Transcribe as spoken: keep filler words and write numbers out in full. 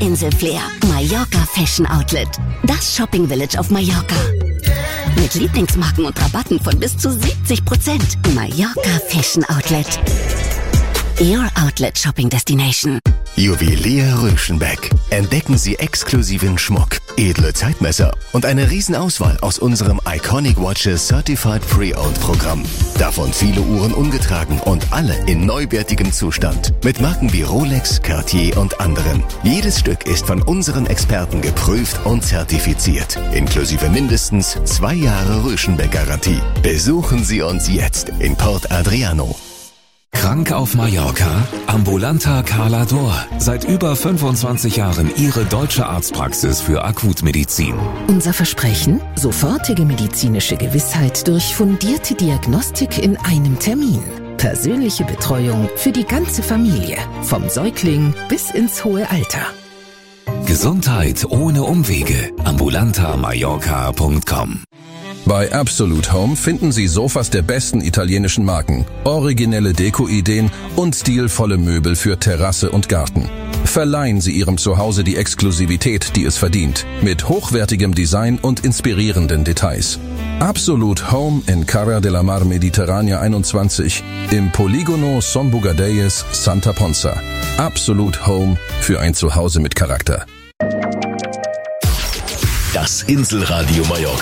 Inselflair, Mallorca Fashion Outlet. Das Shopping Village auf Mallorca. Mit Lieblingsmarken und Rabatten von bis zu siebzig Prozent. Mallorca Fashion Outlet. Your Outlet Shopping Destination. Juwelier Röschenbeck. Entdecken Sie exklusiven Schmuck, edle Zeitmesser und eine Riesenauswahl aus unserem Iconic Watches Certified Pre-Owned Programm. Davon viele Uhren ungetragen und alle in neuwertigem Zustand. Mit Marken wie Rolex, Cartier und anderen. Jedes Stück ist von unseren Experten geprüft und zertifiziert. Inklusive mindestens zwei Jahre Röschenbeck-Garantie. Besuchen Sie uns jetzt in Port Adriano. Krank auf Mallorca? Ambulanta Cala d'Or. Seit über fünfundzwanzig Jahren Ihre deutsche Arztpraxis für Akutmedizin. Unser Versprechen? Sofortige medizinische Gewissheit durch fundierte Diagnostik in einem Termin. Persönliche Betreuung für die ganze Familie. Vom Säugling bis ins hohe Alter. Gesundheit ohne Umwege. ambulanta mallorca punkt com. Bei Absolute Home finden Sie Sofas der besten italienischen Marken, originelle Deko-Ideen und stilvolle Möbel für Terrasse und Garten. Verleihen Sie Ihrem Zuhause die Exklusivität, die es verdient, mit hochwertigem Design und inspirierenden Details. Absolute Home in Cara de la Mar Mediterranea einundzwanzig im Poligono Son Bugadeyes, Santa Ponza. Absolute Home für ein Zuhause mit Charakter. Das Inselradio Mallorca.